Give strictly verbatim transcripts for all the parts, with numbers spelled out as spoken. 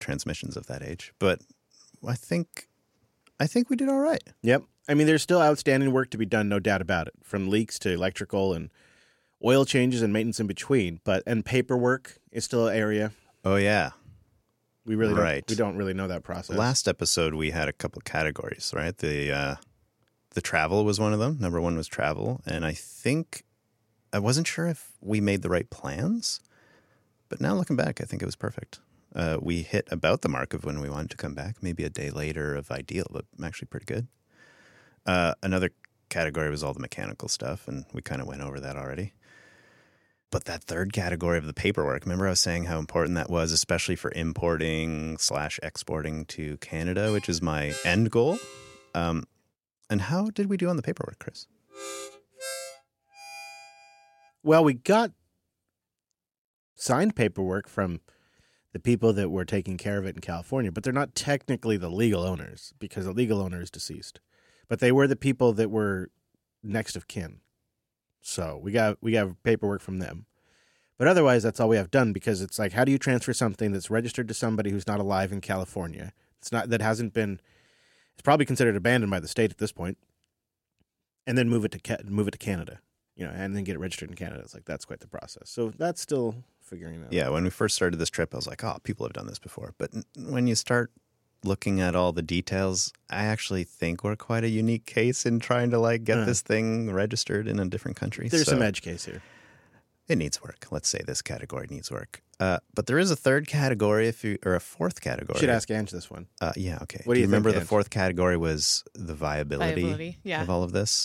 transmissions of that age. But I think I think we did all right. Yep. I mean, there's still outstanding work to be done, no doubt about it, from leaks to electrical and oil changes and maintenance in between. But and paperwork is still an area. Oh, yeah. We really right. don't, we don't really know that process. Last episode, we had a couple of categories, right? The uh, the travel was one of them. Number one was travel. And I think, I wasn't sure if we made the right plans. But now looking back, I think it was perfect. Uh, we hit about the mark of when we wanted to come back. Maybe a day later of ideal, but actually pretty good. Uh, another category was all the mechanical stuff, and we kind of went over that already. But that third category of the paperwork, remember I was saying how important that was, especially for importing slash exporting to Canada, which is my end goal. Um, and how did we do on the paperwork, Chris? Well, we got signed paperwork from the people that were taking care of it in California, but they're not technically the legal owners because the legal owner is deceased. But they were the people that were next of kin. So we got we got paperwork from them. But otherwise, that's all we have done because it's like, how do you transfer something that's registered to somebody who's not alive in California? It's not that hasn't been. It's probably considered abandoned by the state at this point, and then move it to move it to Canada, you know, and then get it registered in Canada. It's like that's quite the process. So that's still figuring out. Yeah, when we first started this trip, I was like, oh, people have done this before. But when you start looking at all the details, I actually think we're quite a unique case in trying to like get uh, this thing registered in a different country. There's so some edge case here. It needs work. Let's say this category needs work. Uh, but there is a third category, if you or a fourth category. You should ask Ange this one. Uh, yeah, okay. What do, do you, you remember think, the Ange? fourth category was the viability, viability yeah. of all of this?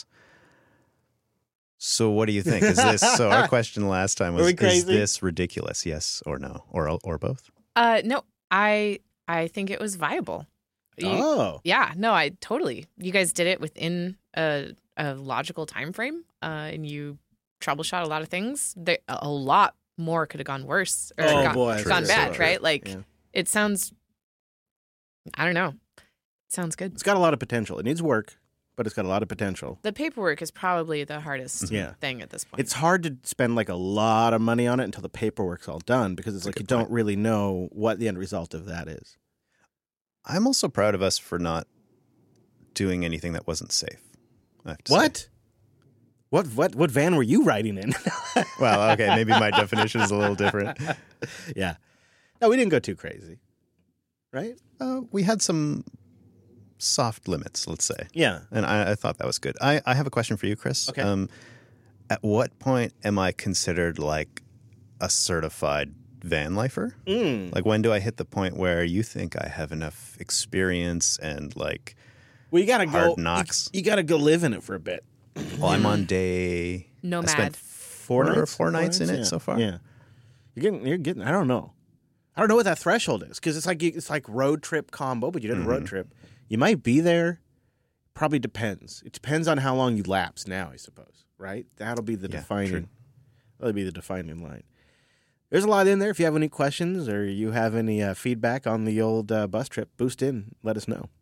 So what do you think? Is this so? Our question last time was: is this ridiculous? Yes or no, or or both? Uh, no, I I think it was viable. You, oh, yeah, no, I totally. You guys did it within a a logical time frame, uh, and you troubleshot a lot of things. There, a lot more could have gone worse or oh, gone, boy, gone true, bad, true. right? Like yeah. it sounds. I don't know. It sounds good. It's got a lot of potential. It needs work. But it's got a lot of potential. The paperwork is probably the hardest yeah. thing at this point. It's hard to spend like a lot of money on it until the paperwork's all done because it's That's like you point. don't really know what the end result of that is. I'm also proud of us for not doing anything that wasn't safe. I have to What? say. What what what van were you riding in? Well, okay, maybe my definition is a little different. Yeah. No, we didn't go too crazy. Right? Uh, we had some soft limits, let's say. Yeah. And I, I thought that was good. I, I have a question for you, Chris. Okay. Um, at what point am I considered like a certified van lifer? Mm. Like when do I hit the point where you think I have enough experience and like Well, you gotta hard go knocks? You, you gotta go live in it for a bit. Well, I'm on day Nomad. I spent four, Four or nights? four nights in yeah. it so far. Yeah. You're getting you're getting I don't know. I don't know what that threshold is because it's like it's like road trip combo, but you did a Mm-hmm. road trip. You might be there. Probably depends. It depends on how long you lapse now, I suppose. Right? That'll be the Yeah, defining. true. That'll be the defining line. There's a lot in there. If you have any questions or you have any uh, feedback on the old uh, bus trip, boost in. Let us know.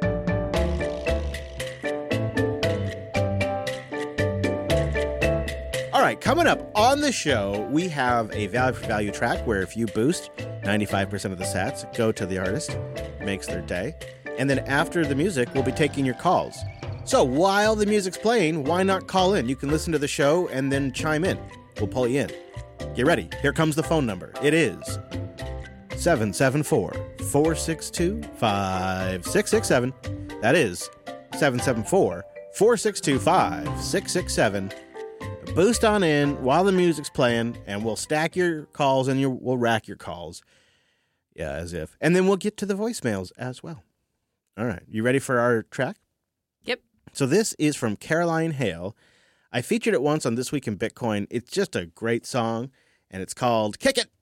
All right, coming up on the show, we have a value for value track where if you boost, ninety-five percent of the sats go to the artist, makes their day. And then after the music, we'll be taking your calls. So while the music's playing, why not call in? You can listen to the show and then chime in. We'll pull you in. Get ready. Here comes the phone number. It is seven seven four, four six two, five six six seven. That is seven seven four, four six two, five six six seven. Boost on in while the music's playing, and we'll stack your calls and your, we'll rack your calls. Yeah, as if. And then we'll get to the voicemails as well. All right. You ready for our track? Yep. So this is from Caroline Hale. I featured it once on This Week in Bitcoin. It's just a great song, and it's called Kick It.